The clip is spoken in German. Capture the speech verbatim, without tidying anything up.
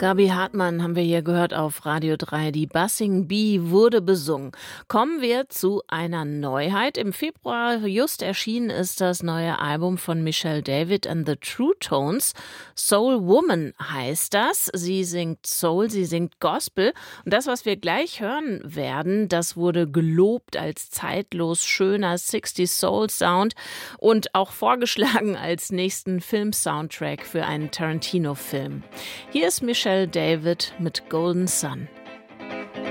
Gaby Hartmann haben wir hier gehört auf Radio drei. Die Buzzing Bee wurde besungen. Kommen wir zu einer Neuheit. Im Februar just erschienen ist das neue Album von Michelle David and the True Tones. Soul Woman heißt das. Sie singt Soul, sie singt Gospel. Und das, was wir gleich hören werden, das wurde gelobt als zeitlos schöner sixties Soul Sound und auch vorgeschlagen als nächsten Film-Soundtrack für einen Tarantino-Film. Hier ist Michelle David mit Golden Sun.